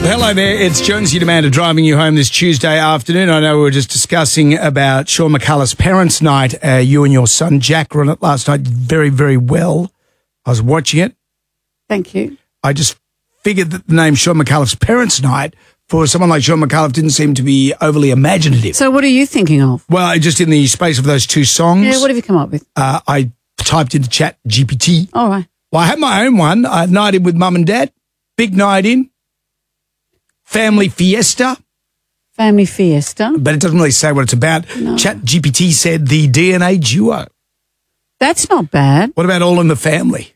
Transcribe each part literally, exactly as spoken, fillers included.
hello there. It's Jonesy Demander driving you home this Tuesday afternoon. I know we were just discussing about Sean McCullough's Parents' Night. Uh, you and your son Jack were on it last night very, very well. I was watching it. Thank you. I just figured that the name Sean McCullough's Parents' Night for someone like Sean McCullough didn't seem to be overly imaginative. So what are you thinking of? Well, just in the space of those two songs. Yeah, what have you come up with? Uh, I typed into Chat G P T. All right. Well, I had my own one. Uh, night in with Mum and Dad. Big night in. Family Fiesta. Family Fiesta. But it doesn't really say what it's about. No. Chat G P T said the D N A duo. That's not bad. What about All in the Family?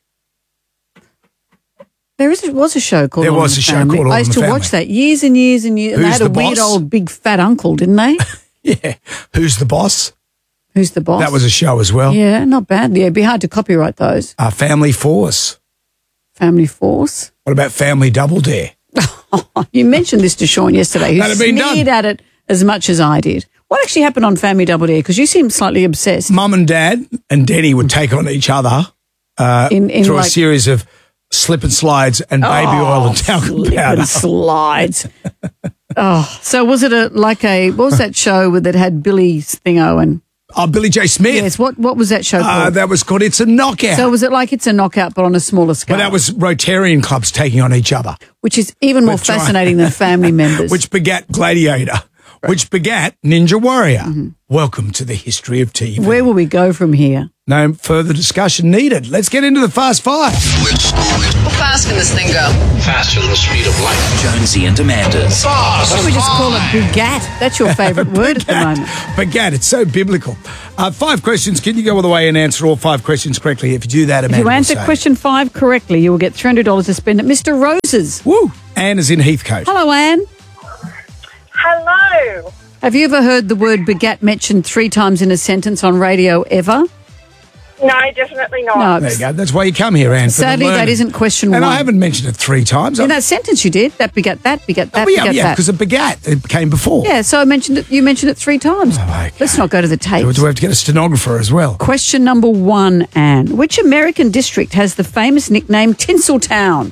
There is was a show called There All was in a the show Family. called All I in used the to Family. watch that years and years and years. And they Who's had a the weird boss? old big fat uncle, didn't they? Yeah. Who's the Boss? Who's the boss? That was a show as well. Yeah, not bad. Yeah, it'd be hard to copyright those. Uh, Family Force. Family Force. What about Family Double Dare? You mentioned this to Sean yesterday. Who That'd have been sneered done. at it as much as I did. What actually happened on Family Double Dare? Because you seem slightly obsessed. Mum and Dad and Denny would take on each other uh, In- in through like- a series of slip and slides and baby oil and talcum Slip powder. and slides. Oh, so was it a like a what was that show that had Billy Thingo and Oh, Billy J. Smith. yes? What what was that show Uh, called? that was called It's a Knockout. So was it like It's a Knockout but on a smaller scale? but that was Rotarian clubs taking on each other, which is even more That's right. fascinating than family members. which begat Gladiator, which begat Ninja Warrior. Welcome to the history of T V. Where will we go from here? No further discussion needed. Let's get into the Fast Five. How fast can this thing go? Faster than the speed of light. Jonesy and Amanda's. Why don't we just call it Bugat? That's your favourite word at the moment. Begat, it's so biblical. Uh, five questions. Can you go all the way and answer all five questions correctly? If you do that, Amanda If you will answer say, question five correctly, you will get three hundred dollars to spend at Mister Rose's. Woo! Anne is in Heathcote. Hello, Anne. Hello. Have you ever heard the word begat mentioned three times in a sentence on radio ever? No, definitely not. No. There you go. That's why you come here, Anne. for the Sadly, that learning. isn't question And one. I haven't mentioned it three times. In that sentence you did. That begat that, begat that, oh, yeah, begat yeah, that. because it begat. It came before. Yeah, so I mentioned it. You mentioned it three times. Oh, okay. Let's not go to the Do, tapes. do we have to get a stenographer as well? Question number one, Anne. Which American district has the famous nickname Tinseltown?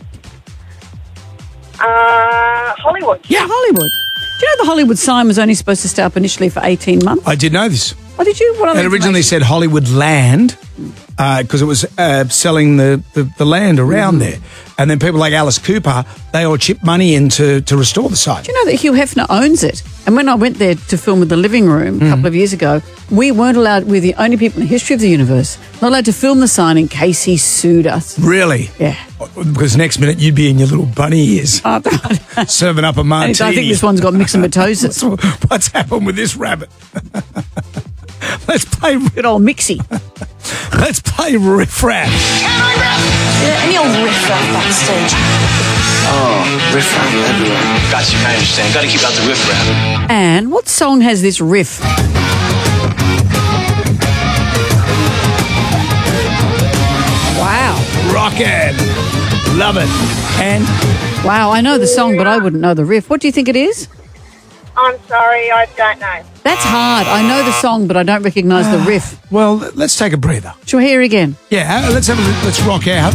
Uh, Hollywood. Yeah, Hollywood. Do you know the Hollywood sign was only supposed to stay up initially for eighteen months? I did know this. Oh, did you? What other It originally information? said Hollywood Land because it was uh, selling the, the, the land around there. And then people like Alice Cooper, they all chipped money in to, to restore the site. Do you know that Hugh Hefner owns it? And when I went there to film with The Living Room Hmm. a couple of years ago, we weren't allowed, we're the only people in the history of the universe, not allowed to film the sign in case he sued us. Really? Yeah. Because next minute you'd be in your little bunny ears Oh, serving up a I martini. think this one's got myxomatosis. What's, what's happened with this rabbit? Let's play. Good old Mixie. Let's play riff raff. Yeah, any old riff raff backstage. Oh, riff raff everywhere. Got you, I understand. Gotta keep out the riff raff. Anne, what song has this riff? Wow. Rockin'. Love it. And Wow, I know the song, but I wouldn't know the riff. What do you think it is? I'm sorry, I don't know. That's hard. I know the song, but I don't recognise the riff. well, let's take a breather. Shall we hear it again? Yeah, let's have a let's rock out.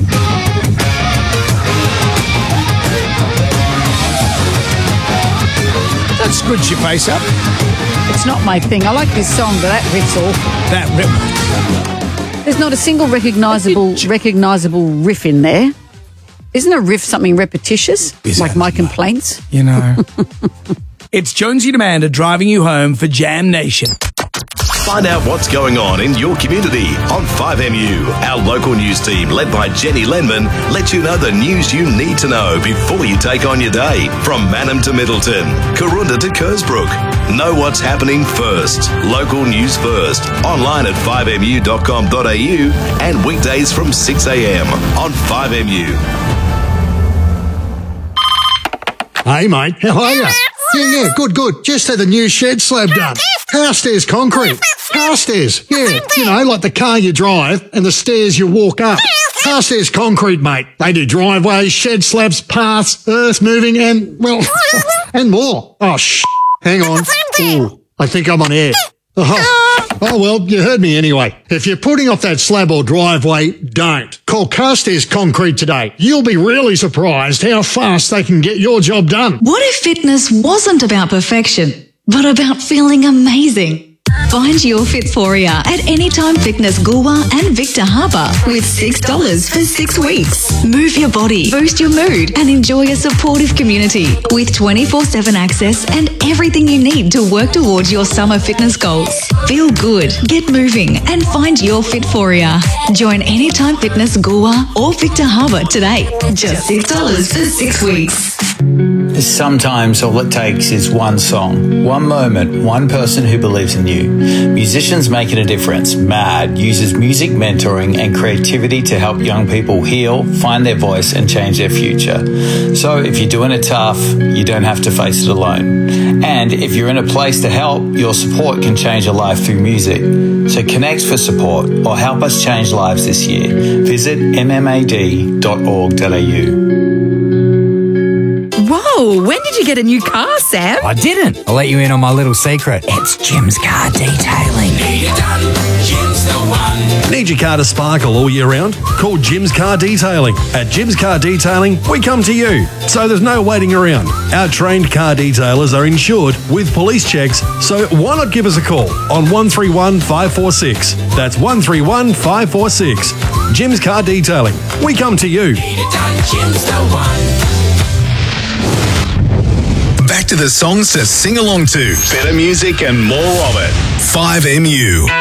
Don't scrunch your face up. It's not my thing. I like this song, but that riff's awful. That rip. There's not a single recognisable recognisable riff in there. Isn't a riff something repetitious? Is like that my not? complaints? You know. It's Jonesy Demander driving you home for Jam Nation. Find out what's going on in your community on five M U. Our local news team, led by Jenny Lenman, lets you know the news you need to know before you take on your day. From Mannum to Middleton, Karoonda to Kersbrook. Know what's happening first. Local news first. Online at five m u dot com dot a u and weekdays from six a m on five M U. Hey, mate, how are you? Yeah, yeah, good, good. Just had the new shed slab done. House stairs concrete. House stairs, yeah. You know, like the car you drive and the stairs you walk up. House stairs concrete, mate. They do driveways, shed slabs, paths, earth moving and, well, and more. Oh, shh. Hang on. Ooh, I think I'm on air. Oh. Oh, well, you heard me anyway. If you're putting off that slab or driveway, don't. Call Carstairs Concrete today. You'll be really surprised how fast they can get your job done. What if fitness wasn't about perfection, but about feeling amazing? Find your Fitforia at Anytime Fitness Goolwa and Victor Harbour with six dollars for six weeks. Move your body, boost your mood and enjoy a supportive community with twenty-four seven access and everything you need to work towards your summer fitness goals. Feel good, get moving and find your Fitforia. Join Anytime Fitness Goolwa or Victor Harbour today. Just six dollars for six weeks. Sometimes all it takes is one song, one moment, one person who believes in you. Musicians Making a Difference, MAD, uses music mentoring and creativity to help young people heal, find their voice and change their future. So if you're doing it tough, you don't have to face it alone. And if you're in a place to help, your support can change a life through music. So connect for support or help us change lives this year. Visit m m a d dot org dot a u. Whoa, when did you get a new car, Sam? I didn't. I'll let you in on my little secret. It's Jim's Car Detailing. Need your car to sparkle all year round? Call Jim's Car Detailing. At Jim's Car Detailing, we come to you, so there's no waiting around. Our trained car detailers are insured with police checks, so why not give us a call on one three one, five four six. That's one three one, five four six. Jim's Car Detailing. We come to you. Back to the songs to sing along to. Better music and more of it. five M U.